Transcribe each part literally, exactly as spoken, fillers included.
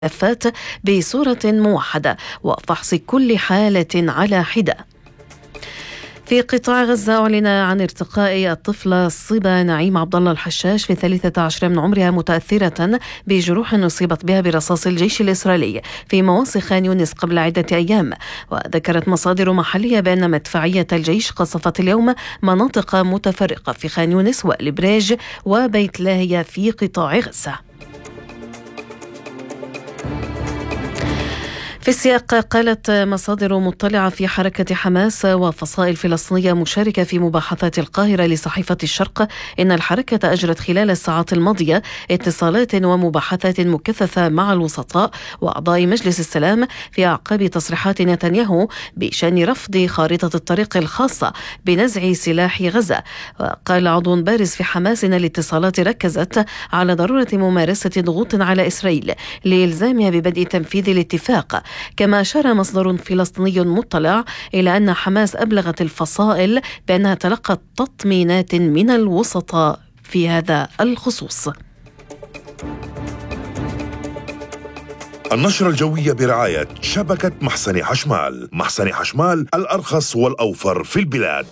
الملفات بصورة موحدة وفحص كل حالة على حدة. في قطاع غزة أعلن عن ارتقاء الطفلة الصبا نعيم عبد الله الحشاش في ثلاثة عشر من عمرها متأثرة بجروح أصيبت بها برصاص الجيش الإسرائيلي في مواصي خان يونس قبل عدة أيام. وذكرت مصادر محلية بأن مدفعية الجيش قصفت اليوم مناطق متفرقة في خان يونس والبريج وبيت لاهيا في قطاع غزة. في السياق، قالت مصادر مطلعة في حركة حماس وفصائل فلسطينية مشاركة في مباحثات القاهرة لصحيفة الشرق إن الحركة أجرت خلال الساعات الماضية اتصالات ومباحثات مكثفة مع الوسطاء وأعضاء مجلس السلام في أعقاب تصريحات نتنياهو بشأن رفض خارطة الطريق الخاصة بنزع سلاح غزة. وقال عضو بارز في حماس إن الاتصالات ركزت على ضرورة ممارسة ضغوط على إسرائيل لإلزامها ببدء تنفيذ الاتفاق. كما أشار مصدر فلسطيني مطلع إلى أن حماس أبلغت الفصائل بأنها تلقت تطمينات من الوسطاء في هذا الخصوص. النشرة الجوية برعاية شبكة محسن حشمال. محسن حشمال، الأرخص والأوفر في البلاد.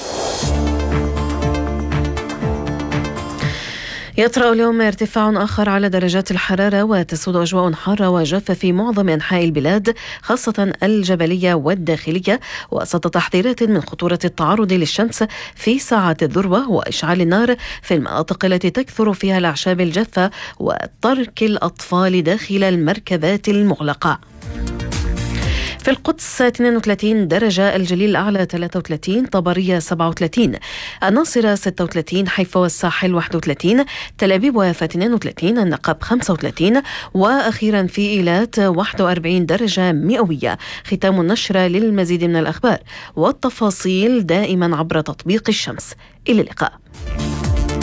يطرأ اليوم ارتفاع آخر على درجات الحرارة وتسود أجواء حارة وجافة في معظم أنحاء البلاد خاصة الجبلية والداخلية، وسط تحذيرات من خطورة التعرض للشمس في ساعات الذروة وإشعال النار في المناطق التي تكثر فيها الأعشاب الجافة وترك الأطفال داخل المركبات المغلقة. في القدس اثنين وثلاثين درجة، الجليل الأعلى ثلاثة وثلاثين، طبرية سبعة وثلاثين، الناصرة ستة وثلاثين، حيفا والساحل واحد وثلاثين، تل أبيب ويافا اثنين وثلاثين، النقب خمسة وثلاثين، وأخيرا في إيلات واحد وأربعين درجة مئوية. ختام النشرة. للمزيد من الأخبار والتفاصيل دائما عبر تطبيق الشمس. إلى اللقاء.